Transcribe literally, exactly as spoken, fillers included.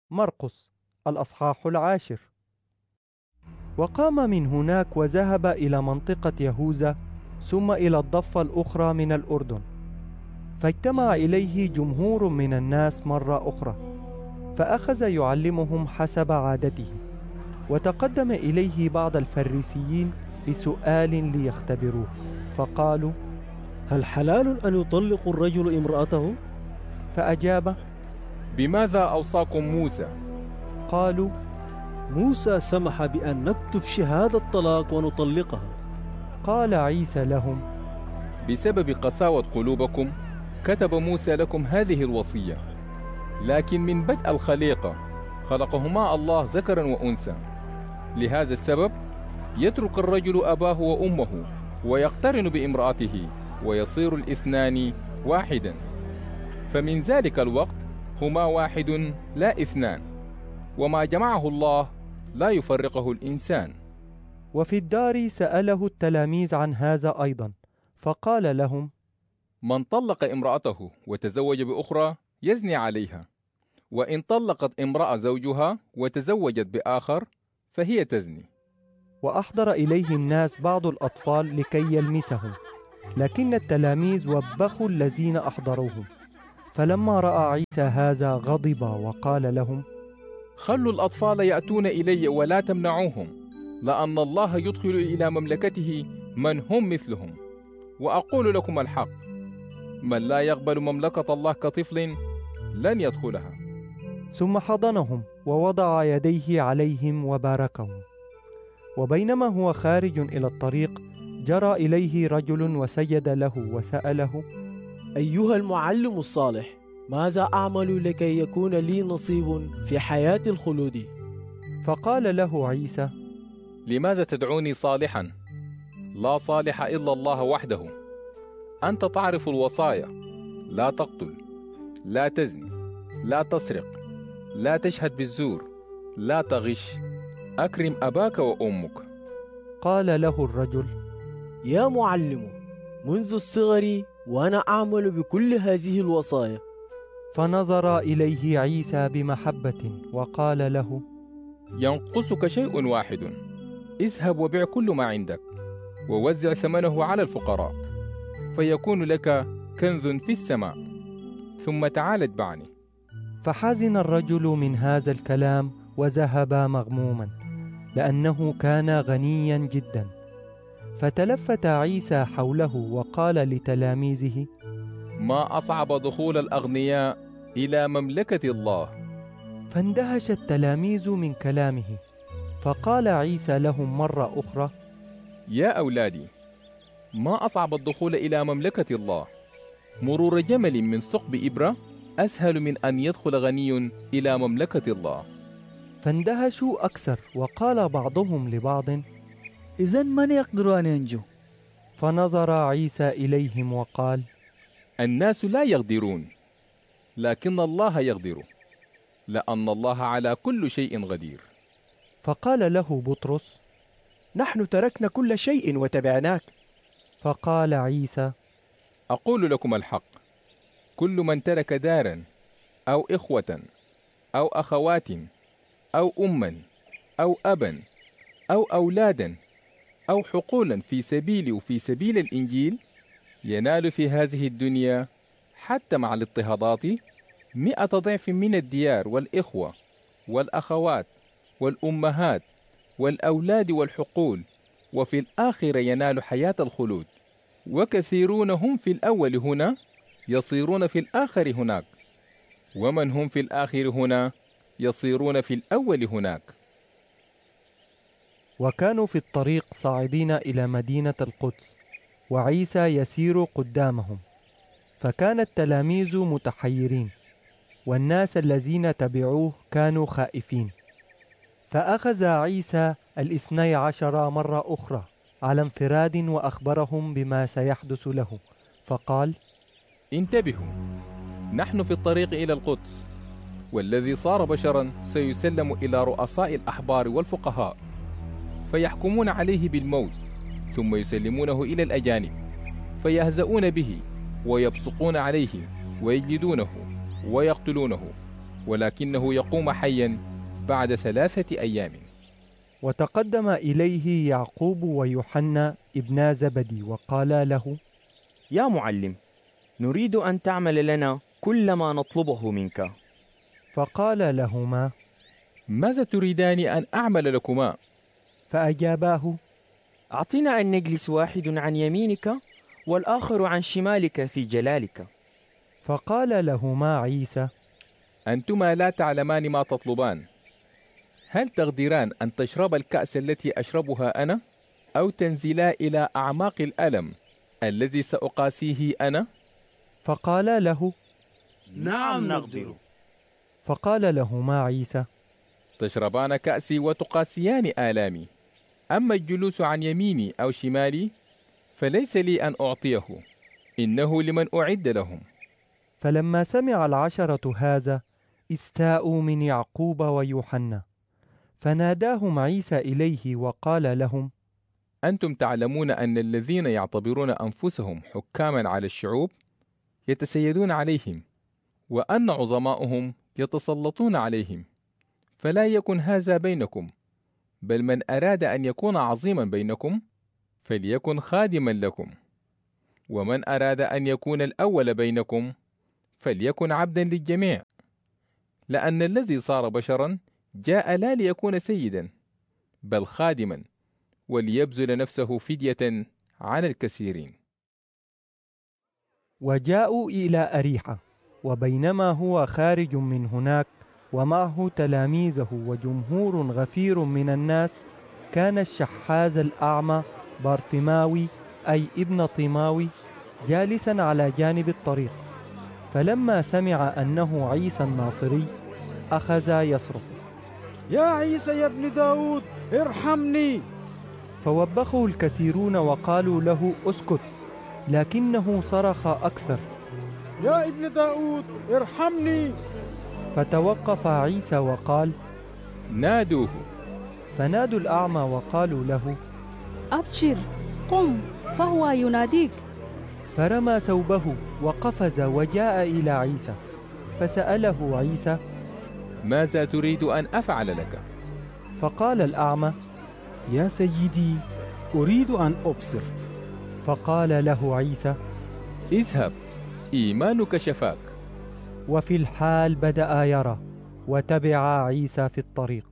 مرقس الأصحاح العاشر. وقام من هناك وذهب إلى منطقة يهوذا ثم إلى الضفة الأخرى من الأردن، فاجتمع إليه جمهور من الناس مرة أخرى، فأخذ يعلمهم حسب عادته. وتقدم إليه بعض الفريسيين بسؤال ليختبروه، فقالوا: هل حلال أن يطلق الرجل امرأته؟ فأجاب: بماذا أوصاكم موسى؟ قالوا: موسى سمح بأن نكتب شهادة طلاق ونطلقها. قال عيسى لهم: بسبب قساوة قلوبكم كتب موسى لكم هذه الوصية، لكن من بدء الخليقة خلقهما الله ذكرا وأنثى. لهذا السبب يترك الرجل أباه وأمه ويقترن بامرأته ويصير الاثنان واحدا، فمن ذلك الوقت هما واحد لا اثنان، وما جمعه الله لا يفرقه الإنسان. وفي الدار سأله التلاميذ عن هذا أيضا، فقال لهم: من طلق امرأته وتزوج بأخرى يزني عليها، وإن طلقت امرأة زوجها وتزوجت بآخر فهي تزني. وأحضر إليه الناس بعض الأطفال لكي يلمسهم، لكن التلاميذ وبخوا الذين أحضروهم. فلما رأى عيسى هذا غضب وقال لهم: خلوا الأطفال يأتون إلي ولا تمنعوهم، لأن الله يدخل إلى مملكته من هم مثلهم. وأقول لكم الحق، من لا يقبل مملكة الله كطفل لن يدخلها. ثم حضنهم ووضع يديه عليهم وباركهم. وبينما هو خارج إلى الطريق جرى إليه رجل وسجد له وسأله: أيها المعلم الصالح، ماذا أعمل لكي يكون لي نصيب في حياة الخلود؟ فقال له عيسى: لماذا تدعوني صالحا؟ لا صالح إلا الله وحده. أنت تعرف الوصايا: لا تقتل، لا تزني، لا تسرق، لا تشهد بالزور، لا تغش، أكرم أباك وأمك. قال له الرجل: يا معلم، منذ الصغر وأنا أعمل بكل هذه الوصايا. فنظر إليه عيسى بمحبة وقال له: ينقصك شيء واحد، اذهب وبيع كل ما عندك ووزع ثمنه على الفقراء، فيكون لك كنز في السماء، ثم تعال اتبعني. فحزن الرجل من هذا الكلام وذهب مغموما، لأنه كان غنيا جدا. فتلفت عيسى حوله وقال لتلاميذه: ما أصعب دخول الأغنياء إلى مملكة الله. فاندهش التلاميذ من كلامه. فقال عيسى لهم مرة أخرى: يا أولادي، ما أصعب الدخول إلى مملكة الله؟ مرور جمل من ثقب إبرة أسهل من أن يدخل غني إلى مملكة الله. فاندهشوا أكثر، وقال بعضهم لبعض: إذن من يقدر أن ينجو؟ فنظر عيسى إليهم وقال: الناس لا يقدرون، لكن الله يقدر، لأن الله على كل شيء قدير. فقال له بطرس: نحن تركنا كل شيء وتبعناك. فقال عيسى: أقول لكم الحق، كل من ترك دارا أو إخوة أو أخوات أو أما أو أبا أو أولادا أو حقولا في سبيلي وفي سبيل الإنجيل ينال في هذه الدنيا حتى مع الاضطهادات مئة ضعف من الديار والإخوة والأخوات والأمهات والأولاد والحقول، وفي الآخرة ينال حياة الخلود. وكثيرون هم في الأول هنا يصيرون في الآخر هناك، ومن هم في الآخر هنا يصيرون في الأول هناك. وكانوا في الطريق صاعدين إلى مدينة القدس، وعيسى يسير قدامهم. فكان التلاميذ متحيرين، والناس الذين تبعوه كانوا خائفين. فأخذ عيسى الاثني عشر مرة أخرى على انفراد وأخبرهم بما سيحدث له، فقال: انتبهوا، نحن في الطريق إلى القدس، والذي صار بشرا سيسلم إلى رؤساء الأحبار والفقهاء، فيحكمون عليه بالموت، ثم يسلمونه إلى الأجانب، فيهزؤون به ويبصقون عليه ويجلدونه ويقتلونه، ولكنه يقوم حيا بعد ثلاثة أيام. وتقدم إليه يعقوب ويوحنا ابنا زبدي وقالا له: يا معلم، نريد أن تعمل لنا كل ما نطلبه منك. فقال لهما: ماذا تريدان أن أعمل لكما؟ فأجاباه: أعطنا أن نجلس واحد عن يمينك والآخر عن شمالك في جلالك. فقال لهما عيسى: أنتما لا تعلمان ما تطلبان. هل تقدران أن تشرب الكأس التي أشربها أنا، أو تنزلا إلى أعماق الألم الذي سأقاسيه أنا؟ فقالا له: نعم نقدر. فقال لهما عيسى: تشربان كأسي وتقاسيان آلامي، أما الجلوس عن يميني أو شمالي فليس لي أن أعطيه، إنه لمن أعد لهم. فلما سمع العشرة هذا استاءوا من يعقوب ويوحنا، فناداهم عيسى إليه وقال لهم: أنتم تعلمون أن الذين يعتبرون أنفسهم حكاما على الشعوب يتسيدون عليهم، وأن عظماؤهم يتسلطون عليهم. فلا يكن هذا بينكم، بل من أراد أن يكون عظيما بينكم فليكن خادما لكم، ومن أراد أن يكون الأول بينكم فليكن عبدا للجميع. لأن الذي صار بشرا جاء لا ليكون سيدا، بل خادما، وليبذل نفسه فدية عن الكثيرين. وجاءوا إلى أريحة، وبينما هو خارج من هناك ومعه تلاميذه وجمهور غفير من الناس، كان الشحاذ الأعمى بارتماوي أي ابن طيماوي جالسا على جانب الطريق. فلما سمع أنه عيسى الناصري أخذ يصرخ: يا عيسى يا ابن داود ارحمني. فوبخه الكثيرون وقالوا له: اسكت. لكنه صرخ أكثر: يا ابن داود ارحمني. فتوقف عيسى وقال: نادوه. فنادوا الأعمى وقالوا له: أبشر، قم، فهو يناديك. فرمى ثوبه وقفز وجاء إلى عيسى، فسأله عيسى: ماذا تريد أن أفعل لك؟ فقال الأعمى: يا سيدي، أريد أن أبصر. فقال له عيسى: اذهب، إيمانك شفاك. وفي الحال بدأ يرى، وتبع عيسى في الطريق.